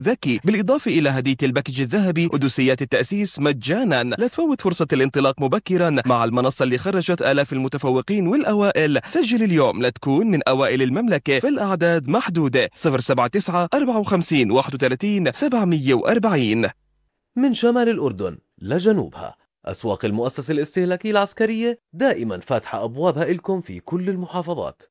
ذكي، بالإضافة إلى هدية الباكج الذهبي ودوسيات التأسيس مجانا. لا تفوت فرصة الانطلاق مبكرا مع المنصة اللي خرجت آلاف المتفوقين والأوائل. سجل اليوم لتكون من أوائل المملكة، في الأعداد محدودة. 079 54 31 740. من شمال الأردن لجنوبها، أسواق المؤسسة الاستهلاكية العسكرية دائما فاتحة أبوابها إلكم في كل المحافظات.